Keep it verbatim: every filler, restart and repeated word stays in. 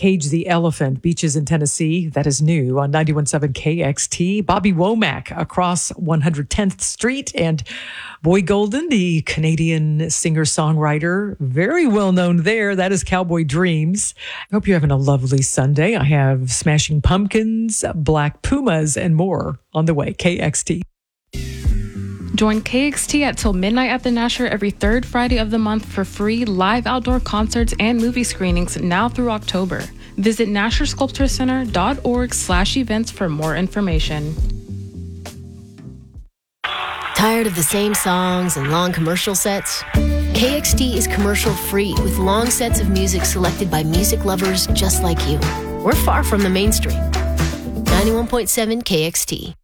Cage the Elephant, Beaches in Tennessee. That is new on ninety-one point seven K X T. Bobby Womack, Across one hundred tenth Street. And Boy Golden, the Canadian singer-songwriter, very well known there. That is Cowboy Dreams. I hope you're having a lovely Sunday. I have Smashing Pumpkins, Black Pumas, and more on the way. K X T. Join K X T at Till Midnight at the Nasher every third Friday of the month for free live outdoor concerts and movie screenings now through October. Visit nasher sculpture center dot org slash events for more information. Tired of the same songs and long commercial sets? K X T is commercial free with long sets of music selected by music lovers just like you. We're far from the mainstream. ninety-one point seven K X T.